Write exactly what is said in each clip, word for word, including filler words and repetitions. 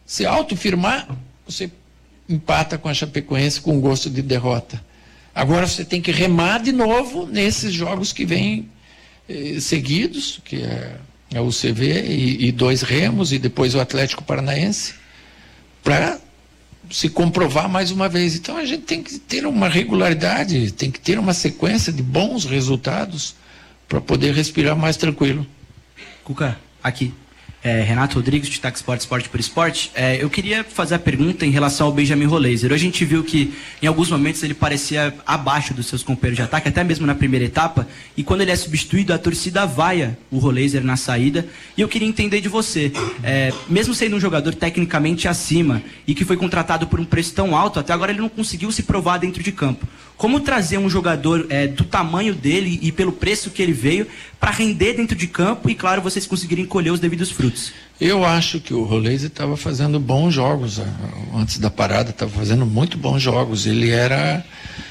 se autofirmar, você empata com a Chapecoense com gosto de derrota. Agora você tem que remar de novo nesses jogos que vêm eh, seguidos, que é, é o U C V e, e dois Remos, e depois o Atlético Paranaense, para se comprovar mais uma vez. Então a gente tem que ter uma regularidade, tem que ter uma sequência de bons resultados para poder respirar mais tranquilo. Cuca, aqui. É, Renato Rodrigues, de Tac Sport, Esporte por Esporte. É, eu queria fazer a pergunta em relação ao Benjamin Roleiser. Hoje a gente viu que em alguns momentos ele parecia abaixo dos seus companheiros de ataque, até mesmo na primeira etapa, e quando ele é substituído, a torcida vaia o Roleiser na saída. E eu queria entender de você, é, mesmo sendo um jogador tecnicamente acima e que foi contratado por um preço tão alto, até agora ele não conseguiu se provar dentro de campo. Como trazer um jogador é, do tamanho dele e pelo preço que ele veio para render dentro de campo e, claro, vocês conseguirem colher os devidos frutos? Eu acho que o Roleiser estava fazendo bons jogos. Antes da parada, estava fazendo muito bons jogos. Ele era,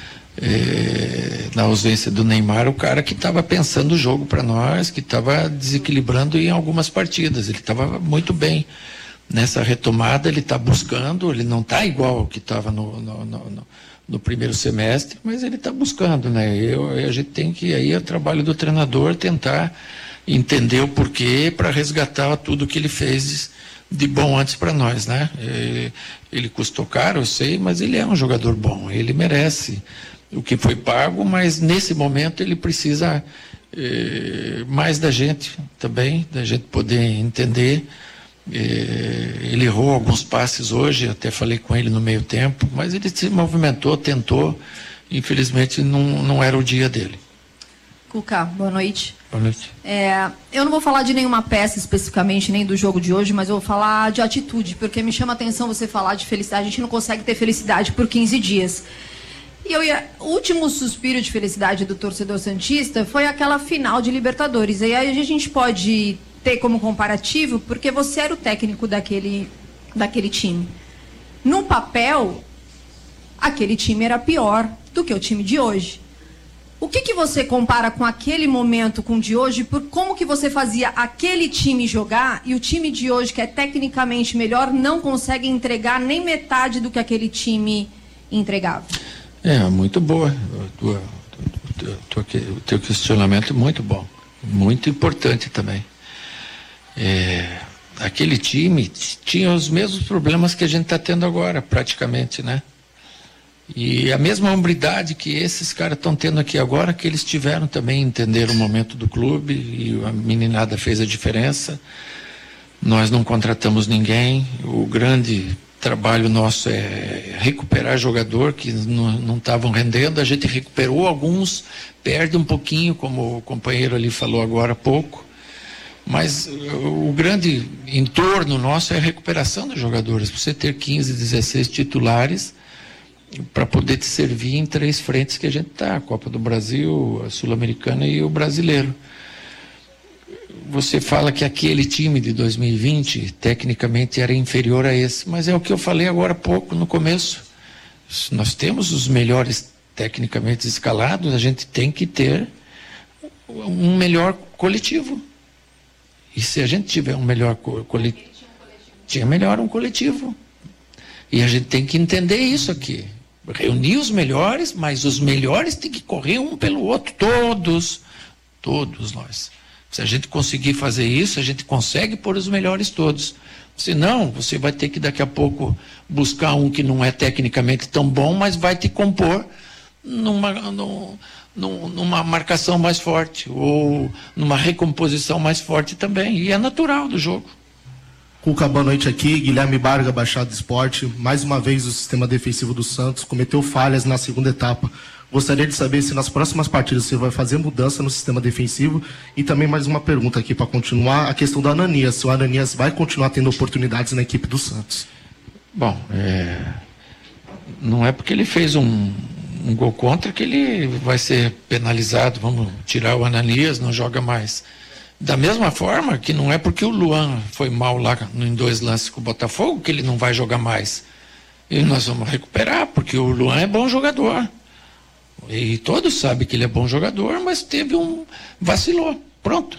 é, na ausência do Neymar, o cara que estava pensando o jogo para nós, que estava desequilibrando em algumas partidas. Ele estava muito bem. Nessa retomada, ele está buscando, ele não está igual ao que estava no... no, no, no no primeiro semestre, mas ele está buscando, né? Eu, a gente tem que, aí é o trabalho do treinador, tentar entender o porquê para resgatar tudo que ele fez de, de bom antes para nós, né? Ele, ele custou caro, eu sei, mas ele é um jogador bom, ele merece o que foi pago, mas nesse momento ele precisa eh, mais da gente também, da gente poder entender. Ele errou alguns passes hoje, até falei com ele no meio tempo, mas ele se movimentou, tentou, infelizmente não, não era o dia dele. Cuca, boa noite. Boa noite. É, eu não vou falar de nenhuma peça especificamente, nem do jogo de hoje, mas eu vou falar de atitude, porque me chama a atenção você falar de felicidade. A gente não consegue ter felicidade por quinze dias. E eu ia, o último suspiro de felicidade do torcedor santista foi aquela final de Libertadores. E aí a gente pode ter como comparativo, porque você era o técnico daquele, daquele time. No papel, aquele time era pior do que o time de hoje. O que, que você compara com aquele momento com o de hoje, por como que você fazia aquele time jogar e o time de hoje, que é tecnicamente melhor, não consegue entregar nem metade do que aquele time entregava? É, muito boa. O teu questionamento é muito bom. Muito importante também. É, aquele time tinha os mesmos problemas que a gente está tendo agora, praticamente, né? E a mesma hombridade que esses caras estão tendo aqui agora, que eles tiveram também, entender o momento do clube, e a meninada fez a diferença. Nós não contratamos ninguém, o grande trabalho nosso é recuperar jogador que não estavam rendendo, a gente recuperou alguns, perde um pouquinho, como o companheiro ali falou agora há pouco. Mas o grande entorno nosso é a recuperação dos jogadores. Você ter quinze, dezesseis titulares para poder te servir em três frentes que a gente está: a Copa do Brasil, a Sul-Americana e o Brasileiro. Você fala que aquele time de dois mil e vinte tecnicamente era inferior a esse, mas é o que eu falei agora há pouco, no começo. Nós temos os melhores tecnicamente escalados, a gente tem que ter um melhor coletivo. E se a gente tiver um melhor coletivo, tinha melhor um coletivo. E a gente tem que entender isso aqui. Reunir os melhores, mas os melhores têm que correr um pelo outro. Todos, todos nós. Se a gente conseguir fazer isso, a gente consegue pôr os melhores todos. Senão, você vai ter que daqui a pouco buscar um que não é tecnicamente tão bom, mas vai te compor numa... numa numa marcação mais forte ou numa recomposição mais forte também, e é natural do jogo. Cuca, boa noite aqui, Guilherme Barga, Baixada Esporte. Mais uma vez o sistema defensivo do Santos cometeu falhas na segunda etapa. Gostaria de saber se nas próximas partidas você vai fazer mudança no sistema defensivo, e também mais uma pergunta aqui para continuar, a questão do Ananias, se o Ananias vai continuar tendo oportunidades na equipe do Santos. Bom, é... não é porque ele fez um um gol contra que ele vai ser penalizado, vamos tirar o Ananias, não joga mais. Da mesma forma que não é porque o Luan foi mal lá em dois lances com o Botafogo que ele não vai jogar mais. E nós vamos recuperar, porque o Luan é bom jogador. E todos sabem que ele é bom jogador, mas teve um... vacilou, pronto.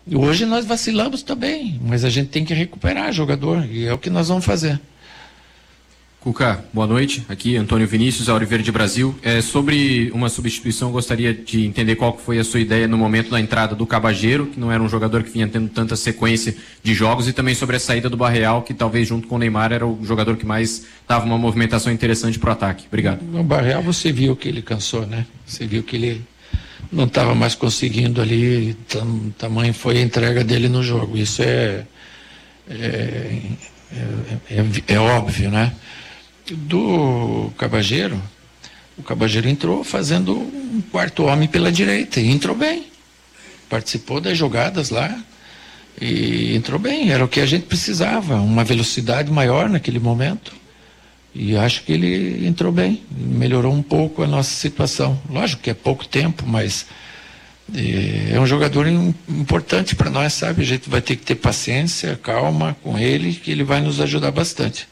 Hoje nós vacilamos também, mas a gente tem que recuperar jogador, e é o que nós vamos fazer. Cuca, boa noite. Aqui Antônio Vinícius, Auriverde Brasil. É, sobre uma substituição, eu gostaria de entender qual foi a sua ideia no momento da entrada do Cabageiro, que não era um jogador que vinha tendo tanta sequência de jogos, e também sobre a saída do Barreal, que talvez junto com o Neymar era o jogador que mais dava uma movimentação interessante para o ataque. Obrigado. No Barreal você viu que ele cansou, né? Você viu que ele não estava mais conseguindo ali, tam, tamanho foi a entrega dele no jogo. Isso é, é, é, é, é óbvio, né? Do Cabageiro, o Cabageiro entrou fazendo um quarto homem pela direita e entrou bem, participou das jogadas lá e entrou bem, era o que a gente precisava, uma velocidade maior naquele momento, e acho que ele entrou bem, melhorou um pouco a nossa situação. Lógico que é pouco tempo, mas é, é um jogador importante para nós, sabe? A gente vai ter que ter paciência, calma com ele, que ele vai nos ajudar bastante.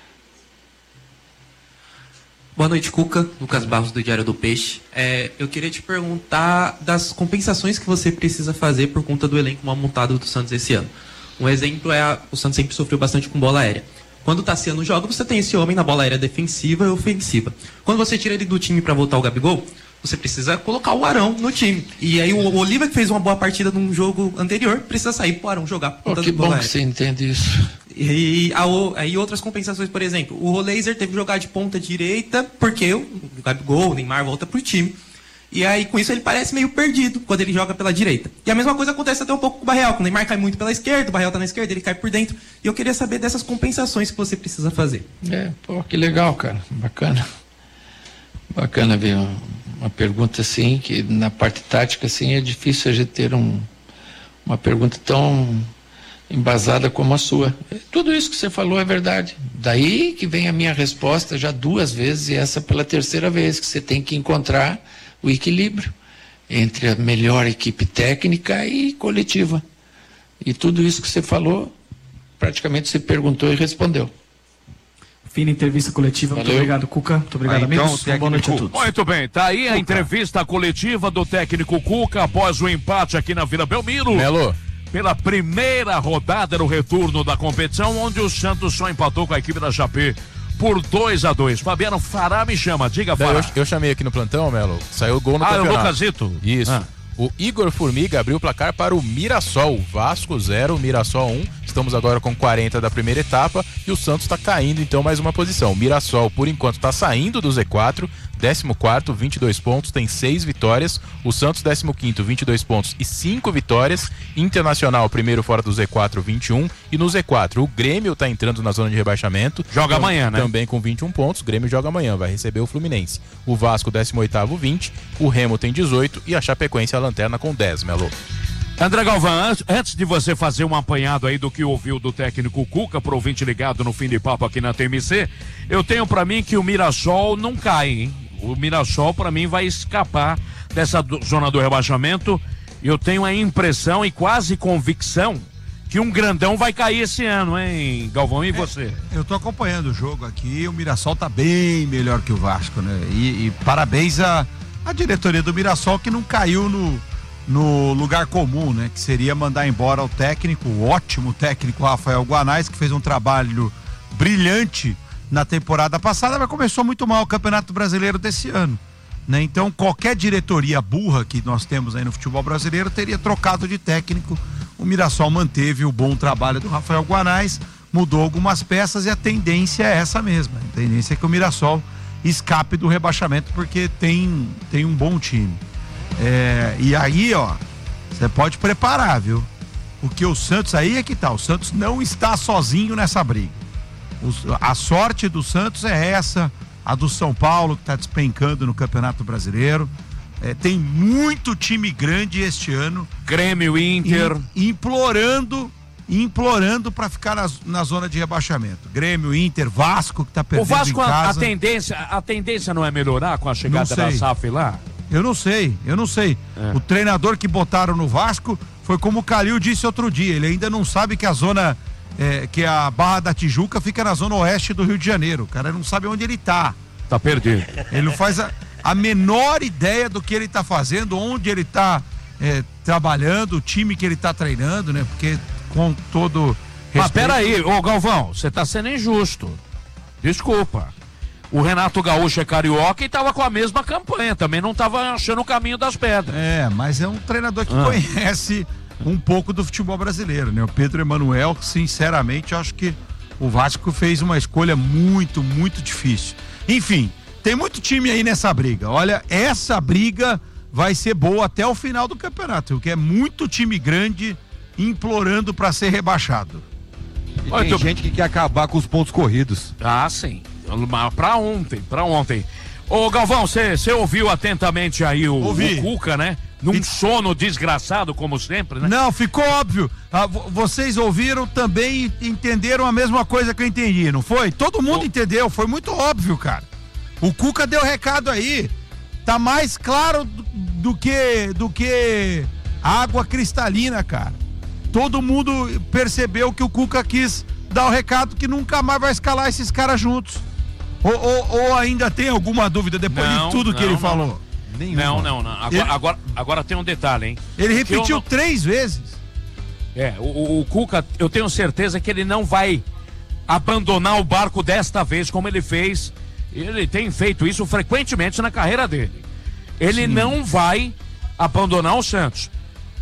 Boa noite, Cuca. Lucas Barros, do Diário do Peixe. É, eu queria te perguntar das compensações que você precisa fazer por conta do elenco mal montado do Santos esse ano. Um exemplo é a, o Santos sempre sofreu bastante com bola aérea. Quando o Tassiano joga, você tem esse homem na bola aérea defensiva e ofensiva. Quando você tira ele do time para voltar o Gabigol, você precisa colocar o Arão no time. E aí o Oliva, que fez uma boa partida num jogo anterior, precisa sair pro Arão jogar por conta oh, que do bola bom aérea. Que você entende isso. E aí outras compensações, por exemplo, o Roleiser teve que jogar de ponta direita porque o Gabigol, o Neymar volta pro time. E aí com isso ele parece meio perdido quando ele joga pela direita. E a mesma coisa acontece até um pouco com o Barreal, o Neymar cai muito pela esquerda, o Barreal tá na esquerda, ele cai por dentro. E eu queria saber dessas compensações que você precisa fazer. É, pô, que legal, cara, bacana. Bacana ver uma, uma pergunta assim, que na parte tática assim é difícil a gente ter um, uma pergunta tão embasada como a sua. Tudo isso que você falou é verdade. Daí que vem a minha resposta já duas vezes, e essa pela terceira vez, que você tem que encontrar o equilíbrio entre a melhor equipe técnica e coletiva. E tudo isso que você falou, praticamente você perguntou e respondeu. Fim da entrevista coletiva. Valeu. Muito obrigado, Cuca. Muito obrigado, ah, então, amigos. Uma boa noite a todos. Muito bem, tá aí Cuca. A entrevista coletiva do técnico Cuca após o empate aqui na Vila Belmiro. Melo. Pela primeira rodada no retorno da competição, onde o Santos só empatou com a equipe da Chapé por dois a dois. Fabiano Fará me chama, diga, Fará. Eu, eu chamei aqui no plantão, Melo, saiu o gol no ah, campeonato. Ah, o Lucasito? Isso. Ah. O Igor Formiga abriu o placar para o Mirassol. Vasco zero, Mirassol um. Estamos agora com quarenta da primeira etapa e o Santos está caindo, então, mais uma posição. Mirassol, por enquanto, está saindo do Z quatro, décimo quarto, vinte e dois pontos, tem seis vitórias. O Santos, décimo quinto, vinte e dois pontos e cinco vitórias. Internacional, primeiro fora do Z quatro, vinte e um. E no Z quatro, o Grêmio está entrando na zona de rebaixamento. Joga então, amanhã, né? Também com vinte e um pontos. O Grêmio joga amanhã, vai receber o Fluminense. O Vasco, décimo oitavo, vinte. O Remo tem dezoito e a Chapecoense, a lanterna, com dez, Melo. André Galvão, antes de você fazer um apanhado aí do que ouviu do técnico Cuca, pro ouvinte ligado no Fim de Papo aqui na T M C, eu tenho pra mim que o Mirassol não cai, hein? O Mirassol pra mim vai escapar dessa do, zona do rebaixamento. Eu tenho a impressão e quase convicção que um grandão vai cair esse ano, hein, Galvão? E você? É, eu tô acompanhando o jogo aqui, o Mirassol tá bem melhor que o Vasco, né? E, e parabéns à, à diretoria do Mirassol, que não caiu no no lugar comum, né? Que seria mandar embora o técnico, o ótimo técnico Rafael Guanais, que fez um trabalho brilhante na temporada passada, mas começou muito mal o Campeonato Brasileiro desse ano, né? Então qualquer diretoria burra que nós temos aí no futebol brasileiro teria trocado de técnico. O Mirassol manteve o bom trabalho do Rafael Guanais, mudou algumas peças e a tendência é essa mesma. A tendência é que o Mirassol escape do rebaixamento, porque tem, tem um bom time. É, e aí, ó, você pode preparar, viu? Porque o Santos aí é que tá, o Santos não está sozinho nessa briga. Os, a sorte do Santos é essa, a do São Paulo, que tá despencando no Campeonato Brasileiro. É, tem muito time grande este ano. Grêmio, Inter. E, implorando, implorando para ficar na, na zona de rebaixamento. Grêmio, Inter, Vasco, que tá perdendo o Vasco, em casa. A, a, tendência, a tendência não é melhorar com a chegada da S A F lá? Eu não sei, eu não sei. É. O treinador que botaram no Vasco foi como o Calil disse outro dia, ele ainda não sabe que a zona, é, que a Barra da Tijuca fica na zona oeste do Rio de Janeiro. O cara não sabe onde ele tá. Tá perdido. Ele não faz a, a menor ideia do que ele tá fazendo, onde ele tá é, trabalhando, o time que ele tá treinando, né? Porque com todo Mas respeito... peraí, ô Galvão, você tá sendo injusto. Desculpa. O Renato Gaúcho é carioca e tava com a mesma campanha, também não tava achando o caminho das pedras. É, mas é um treinador que Ah. conhece um pouco do futebol brasileiro, né? O Pedro Emanuel, sinceramente, eu acho que o Vasco fez uma escolha muito, muito difícil. Enfim, tem muito time aí nessa briga. Olha, essa briga vai ser boa até o final do campeonato, porque é muito time grande implorando para ser rebaixado. E tem gente que quer acabar com os pontos corridos. Ah, sim. Pra ontem, pra ontem. Ô Galvão, você ouviu atentamente aí o, o Cuca, né? Num e... sono desgraçado, como sempre, né? Não, ficou óbvio. Ah, vocês ouviram também e entenderam a mesma coisa que eu entendi, não foi? Todo mundo oh. entendeu, foi muito óbvio, cara. O Cuca deu recado aí. Tá mais claro do, do que do que água cristalina, cara. Todo mundo percebeu que o Cuca quis dar o recado que nunca mais vai escalar esses caras juntos. Ou, ou, ou ainda tem alguma dúvida depois não, de tudo não, que ele não, falou? Não, não, não. Agora, ele... agora, agora tem um detalhe, hein? Ele repetiu não... três vezes. É, o, o Cuca, eu tenho certeza que ele não vai abandonar o barco desta vez, como ele fez. Ele tem feito isso frequentemente na carreira dele. Ele Sim. não vai abandonar o Santos.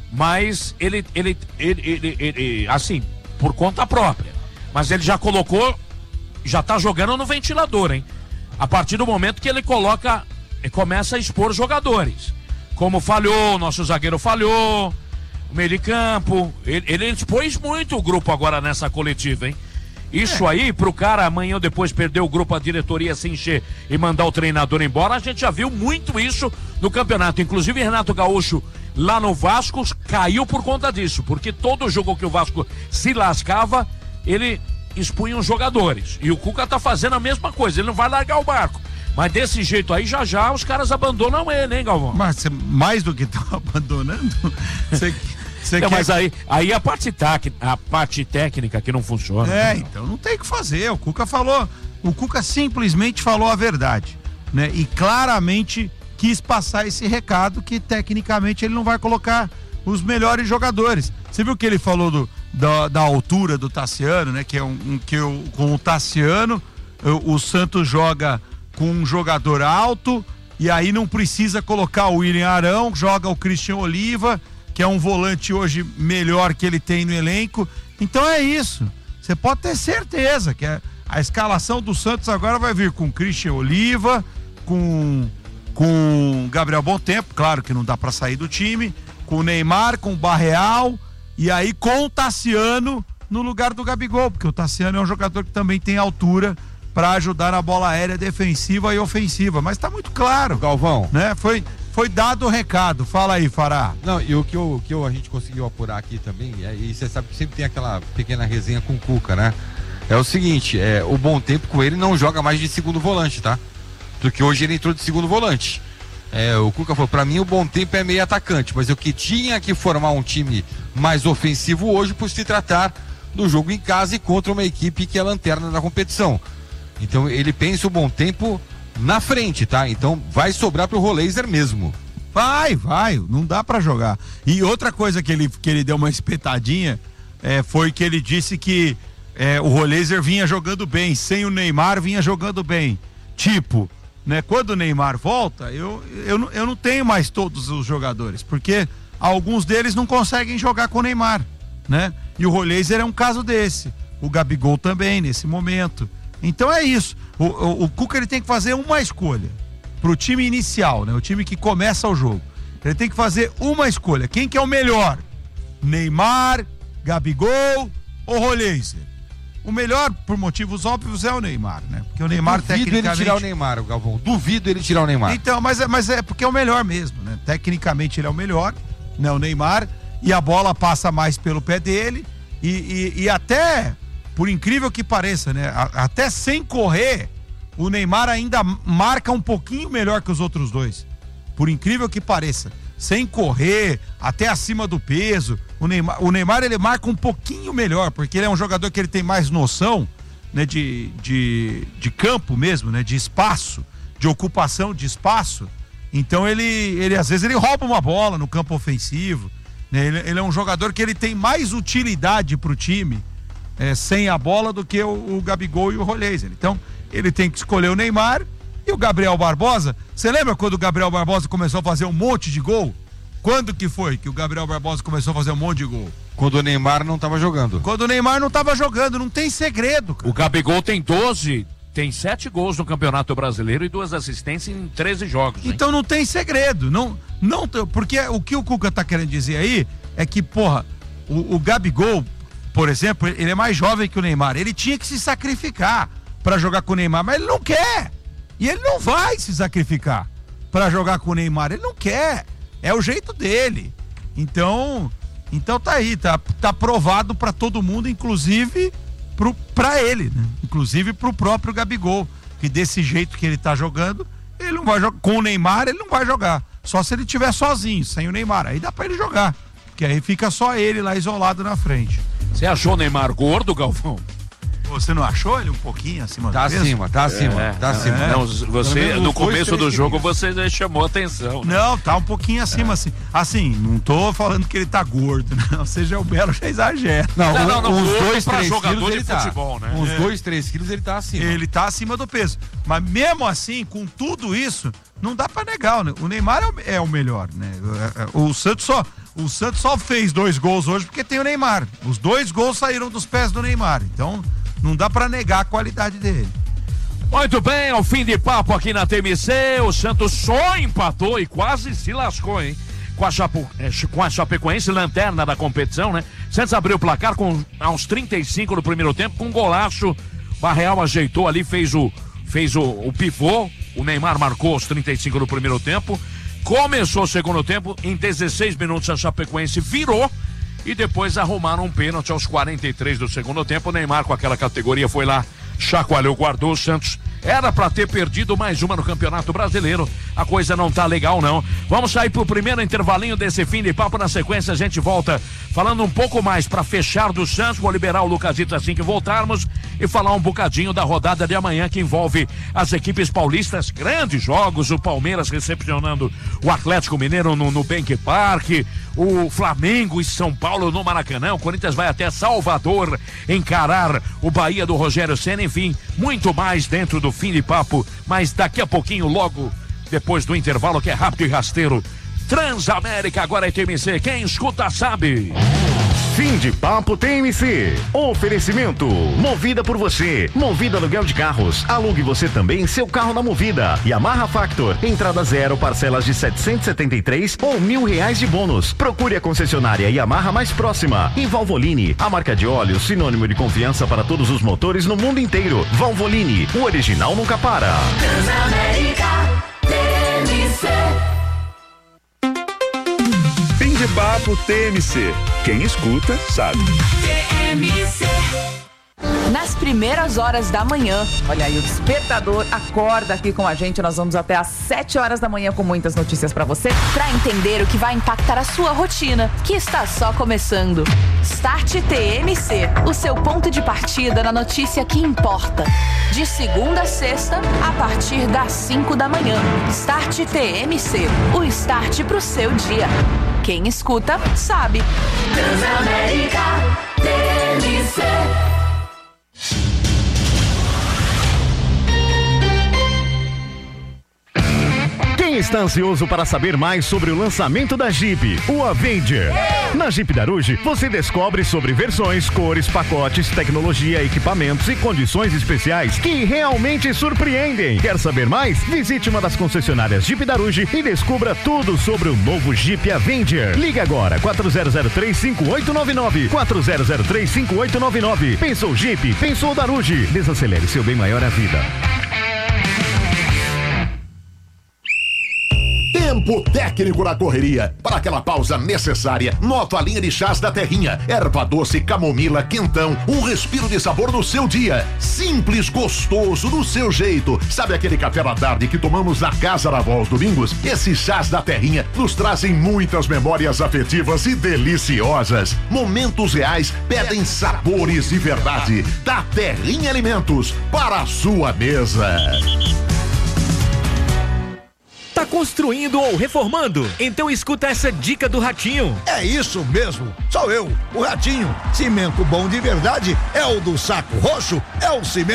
Mas ele, ele, ele, ele, ele, ele, assim, por conta própria. Mas ele já colocou, já tá jogando no ventilador, hein? A partir do momento que ele coloca, começa a expor jogadores. Como falhou, nosso zagueiro falhou, o meio de campo. Ele, ele expôs muito o grupo agora nessa coletiva, hein? Isso é. aí, pro cara amanhã ou depois perder o grupo, a diretoria se encher e mandar o treinador embora, a gente já viu muito isso no campeonato. Inclusive, Renato Gaúcho, lá no Vasco, caiu por conta disso, porque todo jogo que o Vasco se lascava, ele expunha os jogadores. E o Cuca tá fazendo a mesma coisa, ele não vai largar o barco. Mas desse jeito aí, já já, os caras abandonam ele, hein, Galvão? Mas mais do que estão abandonando, você... Não, quer... Mas aí, aí a, parte tac, a parte técnica que não funciona. É, né? Então não tem o que fazer. O Cuca falou, o Cuca simplesmente falou a verdade, né? E claramente quis passar esse recado que tecnicamente ele não vai colocar os melhores jogadores. Você viu que ele falou do, da, da altura do Tassiano, né? Que é um, um que eu, com o Tassiano o, o Santos joga com um jogador alto e aí não precisa colocar o William Arão, joga o Christian Oliva, que é um volante hoje melhor que ele tem no elenco. Então é isso. Você pode ter certeza que a, a escalação do Santos agora vai vir com Christian Oliva, com com Gabriel Bom Tempo, claro que não dá para sair do time, com o Neymar, com o Barreal e aí com o Tassiano no lugar do Gabigol, porque o Tassiano é um jogador que também tem altura para ajudar na bola aérea defensiva e ofensiva. Mas tá muito claro, Galvão, né? Foi Foi dado o recado, fala aí, Fará. Não, e o que, eu, que eu, a gente conseguiu apurar aqui também, é, e você sabe que sempre tem aquela pequena resenha com o Cuca, né? É o seguinte, é, o Bom Tempo com ele não joga mais de segundo volante, tá? Porque hoje ele entrou de segundo volante. É, o Cuca falou, pra mim o Bom Tempo é meio atacante, mas eu que tinha que formar um time mais ofensivo hoje por se tratar do jogo em casa e contra uma equipe que é lanterna da competição. Então ele pensa o Bom Tempo na frente, tá? Então vai sobrar pro Roleiser mesmo. Vai, vai, não dá pra jogar. E outra coisa que ele, que ele deu uma espetadinha é, foi que ele disse que é, o Roleiser vinha jogando bem, sem o Neymar vinha jogando bem. Tipo, né? Quando o Neymar volta, eu, eu, eu não tenho mais todos os jogadores, porque alguns deles não conseguem jogar com o Neymar, né? E o Roleiser é um caso desse. O Gabigol também, nesse momento. Então é isso. O, o, o Cuca ele tem que fazer uma escolha pro time inicial, né? O time que começa o jogo. Ele tem que fazer uma escolha. Quem que é o melhor? Neymar, Gabigol ou Roleiser? O melhor, por motivos óbvios, é o Neymar, né? Porque o Neymar Duvido tecnicamente... ele tirar o Neymar, o Galvão. Duvido ele tirar o Neymar. Então, mas é, mas é porque é o melhor mesmo, né? Tecnicamente ele é o melhor, né? O Neymar, e a bola passa mais pelo pé dele e, e, e até... Por incrível que pareça, né? Até sem correr, o Neymar ainda marca um pouquinho melhor que os outros dois. Por incrível que pareça. Sem correr, até acima do peso. O Neymar, o Neymar ele marca um pouquinho melhor, porque ele é um jogador que ele tem mais noção, né? De, de, de campo mesmo, né? De espaço, de ocupação de espaço. Então ele, ele às vezes ele rouba uma bola no campo ofensivo, né? Ele, ele é um jogador que ele tem mais utilidade pro time é, sem a bola do que o, o Gabigol e o Roleiser. Então ele tem que escolher o Neymar e o Gabriel Barbosa. Você lembra quando o Gabriel Barbosa começou a fazer um monte de gol? Quando que foi que o Gabriel Barbosa começou a fazer um monte de gol? Quando o Neymar não estava jogando. Quando o Neymar não estava jogando, não tem segredo, cara. O Gabigol tem doze, tem sete gols no Campeonato Brasileiro e duas assistências em treze jogos. Hein? Então não tem segredo, não, não, porque o que o Cuca tá querendo dizer aí é que, porra, o, o Gabigol, por exemplo, ele é mais jovem que o Neymar, ele tinha que se sacrificar para jogar com o Neymar, mas ele não quer, e ele não vai se sacrificar para jogar com o Neymar, ele não quer, é o jeito dele, então, então tá aí, tá, tá provado para todo mundo, inclusive pro, pra ele, né? Inclusive pro próprio Gabigol, que desse jeito que ele tá jogando, ele não vai jogar, com o Neymar ele não vai jogar, só se ele estiver sozinho, sem o Neymar, aí dá pra ele jogar, porque aí fica só ele lá isolado na frente. Você achou o Neymar gordo, Galvão? Você não achou ele um pouquinho acima tá do peso? Acima, tá acima, é, tá acima. É. Não, você, no começo do jogo, você chamou atenção. Né? Não, tá um pouquinho acima, é. assim. Assim, não tô falando que ele tá gordo, não. Seja o Belo já exagera. Não, não, não, não uns dois, pra três jogador quilos de ele tá. futebol, né? Uns é. dois, três quilos ele tá acima. Ele tá acima do peso. Mas mesmo assim, com tudo isso, não dá pra negar, né? O Neymar é o, é o melhor, né? O Santos só... O Santos só fez dois gols hoje porque tem o Neymar. Os dois gols saíram dos pés do Neymar. Então, não dá pra negar a qualidade dele. Muito bem, ao fim de papo aqui na T M C, o Santos só empatou e quase se lascou, hein? Com a, Chapo, com a Chapecoense, lanterna da competição, né? Santos abriu o placar com aos trinta e cinco do primeiro tempo, com um golaço. Barreal ajeitou ali, fez o, fez o, o pivô. O Neymar marcou aos trinta e cinco do primeiro tempo. Começou o segundo tempo, em dezesseis minutos a Chapecoense virou e depois arrumaram um pênalti aos quarenta e três do segundo tempo. O Neymar, com aquela categoria, foi lá, chacoalhou, guardou. O Santos era pra ter perdido mais uma no Campeonato Brasileiro. A coisa não tá legal, não. Vamos sair pro primeiro intervalinho desse fim de papo. Na sequência a gente volta falando um pouco mais pra fechar do Santos. Vou liberar o Lucasito assim que voltarmos e falar um bocadinho da rodada de amanhã, que envolve as equipes paulistas. Grandes jogos, o Palmeiras recepcionando o Atlético Mineiro no, no Bank Park, o Flamengo e São Paulo no Maracanã. O Corinthians vai até Salvador encarar o Bahia do Rogério Ceni. Enfim, muito mais dentro do fim de papo, mas daqui a pouquinho, logo depois do intervalo, que é rápido e rasteiro. Transamérica, agora é T M C, quem escuta sabe. Fim de papo T M C. Oferecimento Movida por você. Movida aluguel de carros. Alugue você também seu carro na Movida. Yamaha Factor. Entrada zero, parcelas de setecentos e setenta e três ou mil reais de bônus. Procure a concessionária Yamaha mais próxima. E Valvoline, a marca de óleo sinônimo de confiança para todos os motores no mundo inteiro. Valvoline, o original nunca para. Transamérica T M C. Fim de papo T M C. Quem escuta, sabe. T M C. Nas primeiras horas da manhã, olha aí, o despertador acorda aqui com a gente. Nós vamos até às sete horas da manhã com muitas notícias pra você, pra entender o que vai impactar a sua rotina, que está só começando. Start T M C, o seu ponto de partida na notícia que importa. De segunda a sexta, a partir das cinco da manhã. Start T M C, o start pro seu dia. Quem escuta, sabe. Transamérica T M C. Quem está ansioso para saber mais sobre o lançamento da Jeep, o Avenger? Na Jeep Daruge, você descobre sobre versões, cores, pacotes, tecnologia, equipamentos e condições especiais que realmente surpreendem. Quer saber mais? Visite uma das concessionárias Jeep Daruge e descubra tudo sobre o novo Jeep Avenger. Ligue agora, quatro zero zero três, cinco oito nove nove, quatro zero zero três, cinco oito nove nove. Pensou Jeep? Pensou Daruge. Desacelere seu bem maior à vida. Tempo técnico na correria. Para aquela pausa necessária, nota a linha de chás da Terrinha. Erva doce, camomila, quentão. Um respiro de sabor no seu dia. Simples, gostoso, do seu jeito. Sabe aquele café da tarde que tomamos na casa da avó aos domingos? Esses chás da Terrinha nos trazem muitas memórias afetivas e deliciosas. Momentos reais pedem sabores de verdade. Da Terrinha Alimentos, para a sua mesa. Tá construindo ou reformando? Então escuta essa dica do Ratinho. É isso mesmo, sou eu, o Ratinho. Cimento bom de verdade é o do Saco Roxo, é o cimento